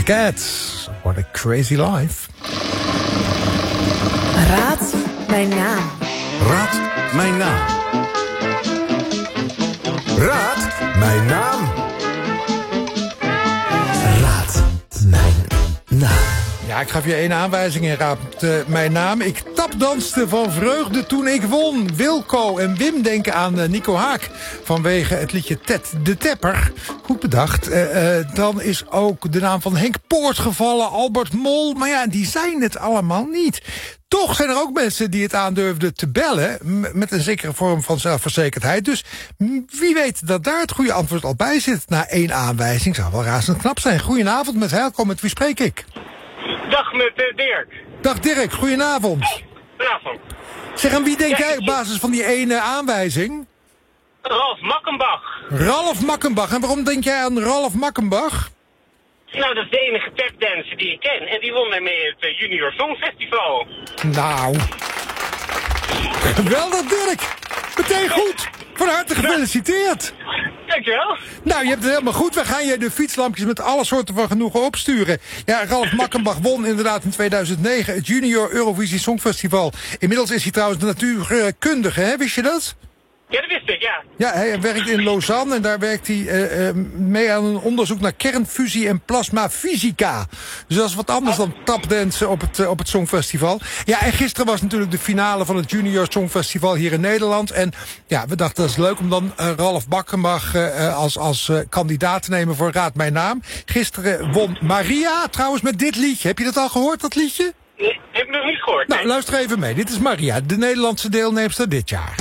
The Cats, what a crazy life. Raad mijn naam. Raad mijn naam. Raad mijn naam. Raad mijn naam. Ja, ik gaf je 1 aanwijzing en raad mijn naam. Ik tapdanste van vreugde toen ik won. Wilco en Wim denken aan Nico Haak vanwege het liedje Ted de Tepper. Goed bedacht. Dan is ook de naam van Henk Poort gevallen, Albert Mol. Maar ja, die zijn het allemaal niet. Toch zijn er ook mensen die het aandurfden te bellen met een zekere vorm van zelfverzekerdheid. Dus wie weet dat daar het goede antwoord al bij zit. Na 1 aanwijzing zou wel razend knap zijn. Goedenavond met Heilko, met wie spreek ik? Dag met Dirk. Dag Dirk, goedenavond. Goedenavond. Zeg, aan wie denk jij op basis van die 1 aanwijzing? Ralf Makkenbach. Ralf Makkenbach. En waarom denk jij aan Ralf Makkenbach? Nou, dat is de enige tapdancer die ik ken. En die won daarmee het Junior Songfestival. Nou, geweldig Dirk. Meteen goed. Van harte gefeliciteerd. Dankjewel. Nou, je hebt het helemaal goed. We gaan je de fietslampjes met alle soorten van genoegen opsturen. Ja, Ralf Makkenbach won inderdaad in 2009 het Junior Eurovisie Songfestival. Inmiddels is hij trouwens natuurkundige, hè? Wist je dat? Ja, dat wist ik, ja. Ja, hij werkt in Lausanne en daar werkt hij mee aan een onderzoek naar kernfusie en plasmafysica. Dus dat is wat anders dan tapdansen op het Songfestival. Ja, en gisteren was natuurlijk de finale van het Junior Songfestival hier in Nederland. En ja, we dachten dat is leuk om dan Ralf Makkenbach als kandidaat te nemen voor Raad Mijn Naam. Gisteren won Maria, trouwens met dit liedje. Heb je dat al gehoord, dat liedje? Nee, heb ik nog niet gehoord. Nou, nee. luister even mee. Dit is Maria, de Nederlandse deelnemster dit jaar.